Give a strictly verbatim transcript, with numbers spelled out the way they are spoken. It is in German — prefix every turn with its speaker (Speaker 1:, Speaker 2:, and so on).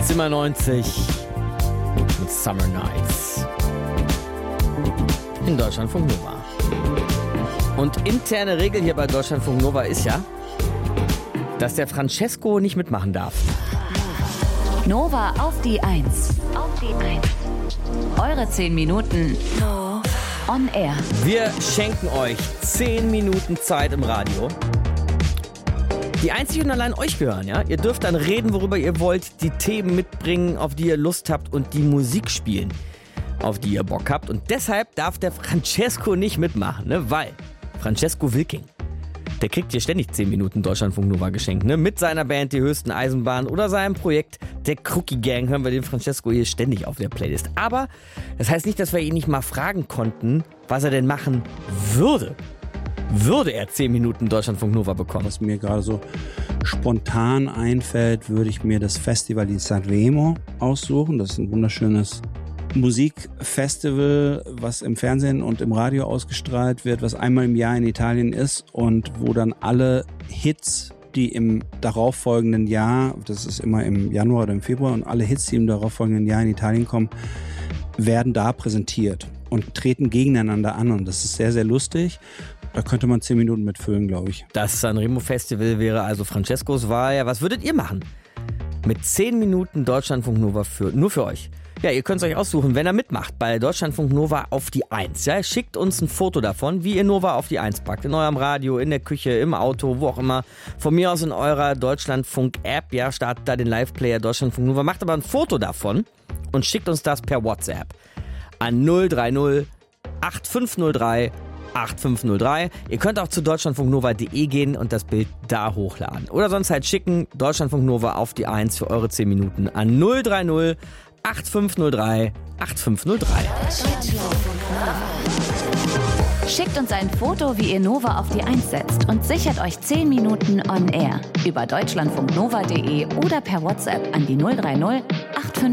Speaker 1: Zimmer neunzig mit Summer Nights in Deutschlandfunk Nova. Und interne Regel hier bei Deutschlandfunk Nova ist ja, dass der Francesco nicht mitmachen darf.
Speaker 2: Nova auf die Eins. Auf die Eins. Eure zehn Minuten on air.
Speaker 1: Wir schenken euch zehn Minuten Zeit im Radio, die einzig und allein euch gehören, ja? Ihr dürft dann reden, worüber ihr wollt, die Themen mitbringen, auf die ihr Lust habt und die Musik spielen, auf die ihr Bock habt. Und deshalb darf der Francesco nicht mitmachen, ne? Weil Francesco Wilking, der kriegt hier ständig zehn Minuten Deutschlandfunk Nova geschenkt, ne? Mit seiner Band Die Höchsten Eisenbahnen oder seinem Projekt der Crookie Gang hören wir den Francesco hier ständig auf der Playlist. Aber das heißt nicht, dass wir ihn nicht mal fragen konnten, was er denn machen würde. Würde er zehn Minuten Deutschlandfunk Nova bekommen?
Speaker 3: Was mir gerade so spontan einfällt, würde ich mir das Festival di Sanremo aussuchen. Das ist ein wunderschönes Musikfestival, was im Fernsehen und im Radio ausgestrahlt wird, was einmal im Jahr in Italien ist und wo dann alle Hits, die im darauffolgenden Jahr, das ist immer im Januar oder im Februar, und alle Hits, die im darauffolgenden Jahr in Italien kommen, werden da präsentiert und treten gegeneinander an. Und das ist sehr, sehr lustig. Da könnte man zehn Minuten mitfüllen, glaube ich.
Speaker 1: Das Sanremo-Festival wäre also Francescos Wahl. Was würdet ihr machen? Mit zehn Minuten Deutschlandfunk Nova für, nur für euch. Ja, ihr könnt es euch aussuchen, wenn er mitmacht bei Deutschlandfunk Nova auf die Eins. Ja, schickt uns ein Foto davon, wie ihr Nova auf die Eins packt. In eurem Radio, in der Küche, im Auto, wo auch immer. Von mir aus in eurer Deutschlandfunk-App. Ja, startet da den Live-Player Deutschlandfunk Nova. Macht aber ein Foto davon und schickt uns das per WhatsApp an null drei null acht fünf null drei acht fünf null drei. Ihr könnt auch zu deutschlandfunknova punkt de gehen und das Bild da hochladen. Oder sonst halt schicken, Deutschlandfunk Nova auf die Eins für eure zehn Minuten an null drei null acht fünf null drei acht fünf null drei.
Speaker 2: Schickt uns ein Foto, wie ihr Nova auf die Eins setzt und sichert euch zehn Minuten on air über deutschlandfunknova punkt de oder per WhatsApp an die null drei null acht fünf